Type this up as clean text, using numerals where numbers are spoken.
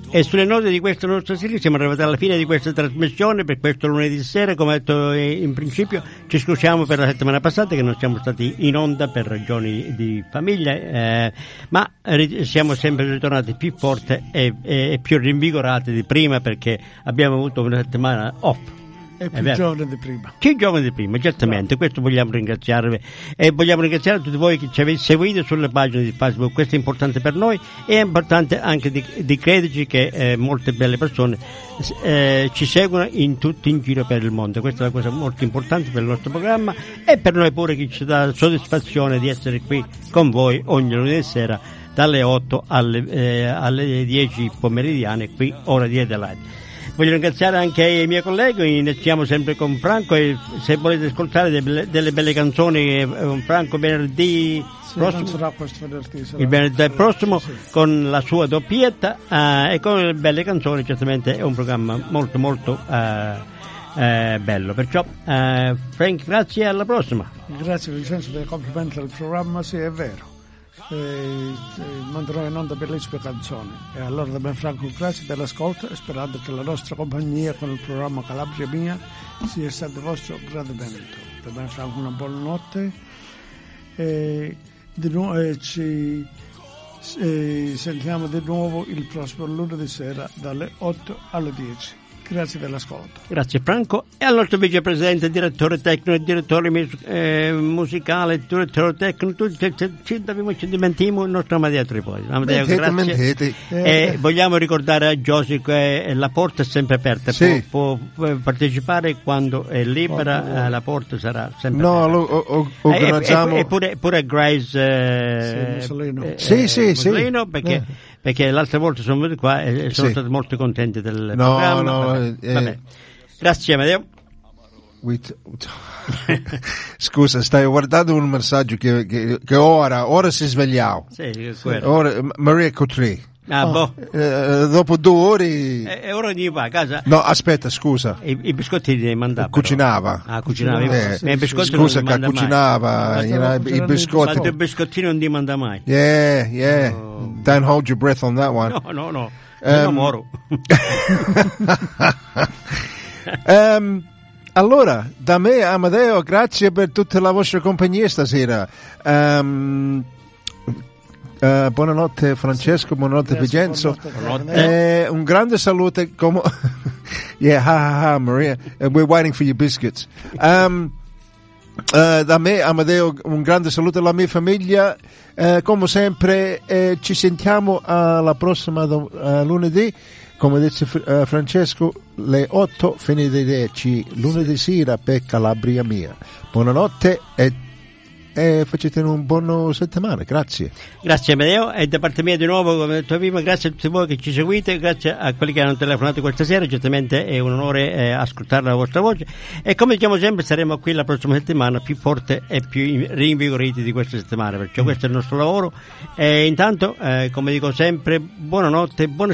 E sulle note di questa nostra serie siamo arrivati alla fine di questa trasmissione per questo lunedì sera. Come detto in principio, ci scusiamo per la settimana passata che non siamo stati in onda per ragioni di famiglia, ma siamo sempre ritornati più forti e più rinvigorati di prima, perché abbiamo avuto una settimana off. È più giovane di prima. Più giovane di prima, certamente. Questo vogliamo ringraziarvi e vogliamo ringraziare tutti voi che ci avete seguito sulle pagine di Facebook. Questo è importante per noi e è importante anche di crederci che molte belle persone ci seguono in giro per il mondo. Questa è una cosa molto importante per il nostro programma e per noi pure, che ci dà soddisfazione di essere qui con voi ogni lunedì sera dalle 8 alle 10 pomeridiane, qui ora di Adelaide. Voglio ringraziare anche i miei colleghi, iniziamo sempre con Franco, e se volete ascoltare delle belle canzoni, Franco venerdì prossimo, il venerdì prossimo, sì, con la sua doppietta e con le belle canzoni. Certamente è un programma molto molto bello, perciò Frank, grazie e alla prossima. Grazie Vincenzo per i complimenti al programma, sì, è vero. Manderò in onda bellissime canzoni, e allora da me Franco grazie per l'ascolto, e sperando che la nostra compagnia con il programma Calabria Mia sia stato vostro gradimento. Da me Franco una buona notte e ci sentiamo di nuovo il prossimo lunedì sera dalle 8 alle 10. Grazie dell'ascolto. Grazie Franco, e al nostro vicepresidente, direttore tecnico, direttore musicale, direttore tecnico, ci dimentichiamo il nostro Amadeo Tripodi. Amadeo, grazie. E vogliamo ricordare a Giosy che la porta è sempre aperta, sì, può partecipare quando è libera, la porta sarà sempre aperta. Organizziamo e pure Grace Mussolino, perché l'altra volta sono venuti qua e sono stati molto contenti del programma. Vabbè. Grazie Amadeo. Scusa, stai guardando un messaggio che ora si è svegliato. Sì, ora, Maria Cotrì. Dopo 2 ore e ora di va a casa. No, aspetta, scusa, i biscotti li mandava, cucinava. Cucinava. I biscotti scusa, che cucinava i biscotti. Ma i biscottini non li manda mai. Don't hold your breath on that one. No non moro. Allora, da me Amadeo, grazie per tutta la vostra compagnia stasera. Buonanotte Francesco, buonanotte Vincenzo. Un grande saluto come Maria, we're waiting for your biscuits. Da me Amadeo, un grande saluto alla mia famiglia, come sempre ci sentiamo alla prossima lunedì, come dice Francesco, le 8 fine di 10 lunedì sera per Calabria Mia. Buonanotte e facete un buon settimana. Grazie Amedeo, e da parte mia di nuovo, come detto prima, grazie a tutti voi che ci seguite, grazie a quelli che hanno telefonato questa sera. Certamente è un onore ascoltare la vostra voce, e come diciamo sempre saremo qui la prossima settimana più forte e più rinvigoriti di questa settimana, perciò questo è il nostro lavoro. E intanto come dico sempre, buonanotte, buona